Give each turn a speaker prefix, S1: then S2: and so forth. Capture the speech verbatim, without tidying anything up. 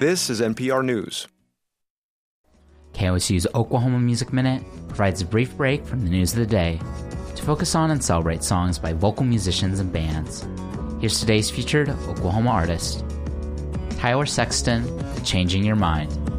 S1: This is N P R News.
S2: K O S U's Oklahoma Music Minute provides a brief break from the news of the day to focus on and celebrate songs by local musicians and bands. Here's today's featured Oklahoma artist, Tyler Sexton, Changing Your Mind.